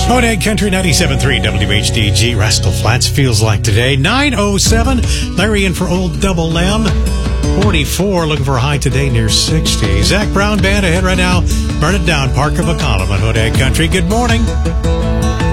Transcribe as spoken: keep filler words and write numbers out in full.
Hodag Country ninety-seven point three W H D G, Rascal Flats feels like today. nine oh seven, Larry in for Old Double M. forty-four, looking for a high today near sixty. Zach Brown Band ahead right now. Burn it down, Park of Economy, Hodag Country. Good morning.